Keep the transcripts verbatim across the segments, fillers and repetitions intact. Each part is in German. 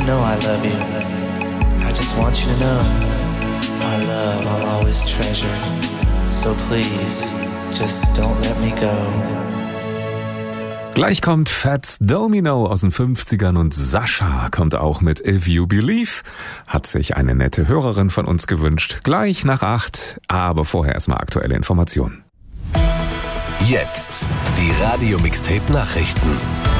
you know I love you. I just want you to know our love I'll always treasure. So please, just don't let me go. Gleich kommt Fats Domino aus den fünfzigern und Sascha kommt auch mit If You Believe. Hat sich eine nette Hörerin von uns gewünscht. Gleich nach acht, aber vorher erstmal aktuelle Informationen. Jetzt die Radio-Mixtape-Nachrichten.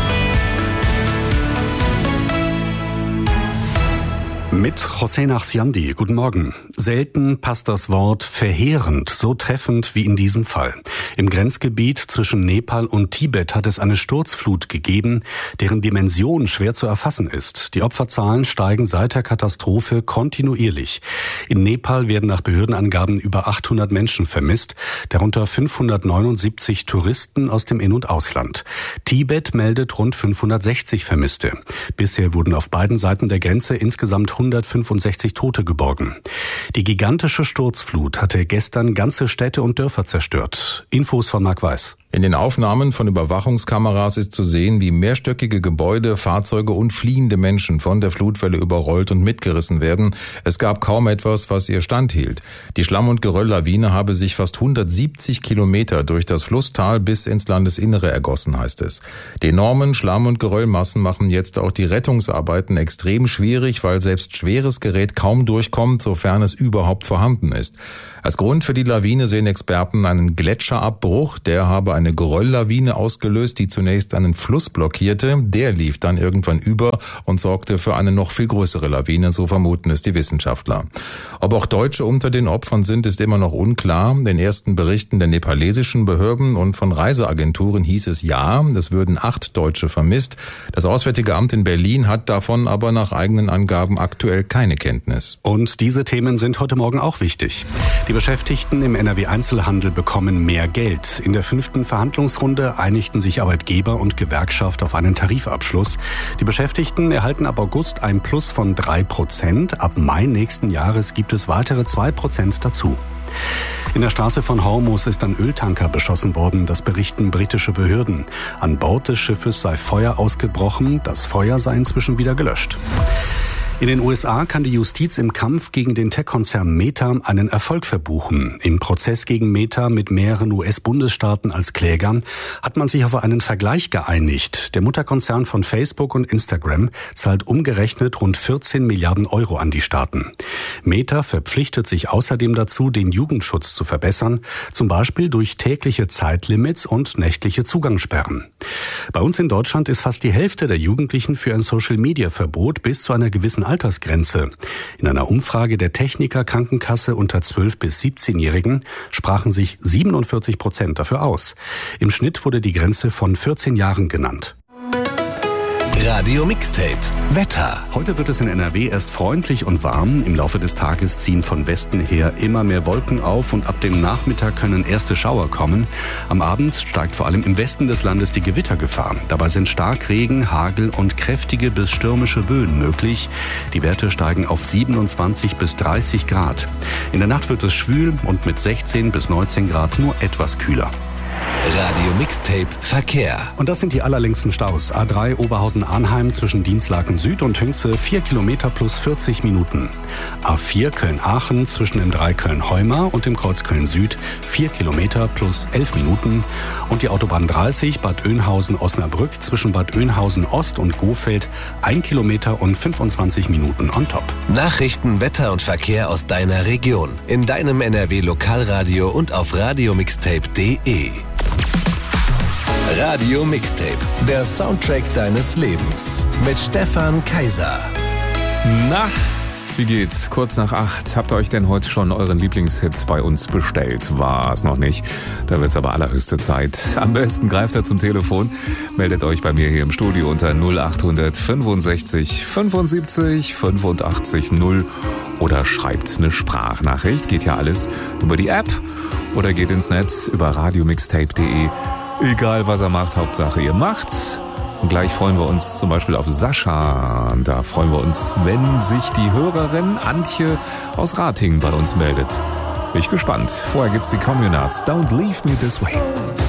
Mit Hossein Achsiandi. Guten Morgen. Selten passt das Wort verheerend so treffend wie in diesem Fall. Im Grenzgebiet zwischen Nepal und Tibet hat es eine Sturzflut gegeben, deren Dimension schwer zu erfassen ist. Die Opferzahlen steigen seit der Katastrophe kontinuierlich. In Nepal werden nach Behördenangaben über achthundert Menschen vermisst, darunter fünfhundertneunundsiebzig Touristen aus dem In- und Ausland. Tibet meldet rund fünfhundertsechzig Vermisste. Bisher wurden auf beiden Seiten der Grenze insgesamt hundertfünfundsechzig Tote geborgen. Die gigantische Sturzflut hatte gestern ganze Städte und Dörfer zerstört. Infos von Marc Weiß. In den Aufnahmen von Überwachungskameras ist zu sehen, wie mehrstöckige Gebäude, Fahrzeuge und fliehende Menschen von der Flutwelle überrollt und mitgerissen werden. Es gab kaum etwas, was ihr standhielt. Die Schlamm- und Gerölllawine habe sich fast hundertsiebzig Kilometer durch das Flusstal bis ins Landesinnere ergossen, heißt es. Die enormen Schlamm- und Geröllmassen machen jetzt auch die Rettungsarbeiten extrem schwierig, weil selbst schweres Gerät kaum durchkommt, sofern es überhaupt vorhanden ist. Als Grund für die Lawine sehen Experten einen Gletscherabbruch, der habe eine Gerölllawine ausgelöst, die zunächst einen Fluss blockierte. Der lief dann irgendwann über und sorgte für eine noch viel größere Lawine, so vermuten es die Wissenschaftler. Ob auch Deutsche unter den Opfern sind, ist immer noch unklar. Den ersten Berichten der nepalesischen Behörden und von Reiseagenturen hieß es ja, es würden acht Deutsche vermisst. Das Auswärtige Amt in Berlin hat davon aber nach eigenen Angaben aktuell keine Kenntnis. Und diese Themen sind heute Morgen auch wichtig. Die Beschäftigten im N R W-Einzelhandel bekommen mehr Geld. In der fünften Verhandlungsrunde einigten sich Arbeitgeber und Gewerkschaft auf einen Tarifabschluss. Die Beschäftigten erhalten ab August ein Plus von drei Prozent. Ab Mai nächsten Jahres gibt es weitere zwei Prozent dazu. In der Straße von Hormuz ist ein Öltanker beschossen worden, das berichten britische Behörden. An Bord des Schiffes sei Feuer ausgebrochen, das Feuer sei inzwischen wieder gelöscht. In den U S A kann die Justiz im Kampf gegen den Tech-Konzern Meta einen Erfolg verbuchen. Im Prozess gegen Meta mit mehreren U S-Bundesstaaten als Kläger hat man sich auf einen Vergleich geeinigt. Der Mutterkonzern von Facebook und Instagram zahlt umgerechnet rund vierzehn Milliarden Euro an die Staaten. Meta verpflichtet sich außerdem dazu, den Jugendschutz zu verbessern, zum Beispiel durch tägliche Zeitlimits und nächtliche Zugangssperren. Bei uns in Deutschland ist fast die Hälfte der Jugendlichen für ein Social-Media-Verbot bis zu einer gewissen Altersgrenze. In einer Umfrage der Techniker Krankenkasse unter zwölf- bis siebzehnjährigen sprachen sich siebenundvierzig Prozent dafür aus. Im Schnitt wurde die Grenze von vierzehn Jahren genannt. Radio Mixtape Wetter. Heute wird es in N R W erst freundlich und warm. Im Laufe des Tages ziehen von Westen her immer mehr Wolken auf und ab dem Nachmittag können erste Schauer kommen. Am Abend steigt vor allem im Westen des Landes die Gewittergefahr. Dabei sind Starkregen, Hagel und kräftige bis stürmische Böen möglich. Die Werte steigen auf siebenundzwanzig bis dreißig Grad. In der Nacht wird es schwül und mit sechzehn bis neunzehn Grad nur etwas kühler. Radio Mixtape Verkehr. Und das sind die allerlängsten Staus. A drei Oberhausen-Arnheim zwischen Dienstlaken Süd und Hünxe vier Kilometer plus vierzig Minuten. A vier Köln-Aachen zwischen dem drei Köln-Heumar und dem Kreuz Köln-Süd vier Kilometer plus elf Minuten. Und die Autobahn dreißig Bad Oeynhausen-Osnabrück zwischen Bad Oeynhausen-Ost und Gohfeld ein Kilometer und fünfundzwanzig Minuten on top. Nachrichten, Wetter und Verkehr aus deiner Region. In deinem N R W-Lokalradio und auf radiomixtape punkt de. Radio Mixtape, der Soundtrack deines Lebens. Mit Stefan Kaiser. Na, wie geht's? Kurz nach acht. Habt ihr euch denn heute schon euren Lieblingshit bei uns bestellt? War es noch nicht. Da wird's aber allerhöchste Zeit. Am besten greift ihr zum Telefon. Meldet euch bei mir hier im Studio unter null acht fünfundsechzig fünfundsiebzig fünfundachtzig null oder schreibt eine Sprachnachricht. Geht ja alles über die App oder geht ins Netz über radiomixtape punkt de. Egal, was er macht, Hauptsache ihr macht's. Und gleich freuen wir uns zum Beispiel auf Sascha. Da freuen wir uns, wenn sich die Hörerin Antje aus Ratingen bei uns meldet. Bin ich gespannt. Vorher gibt's die Communards. Don't leave me this way.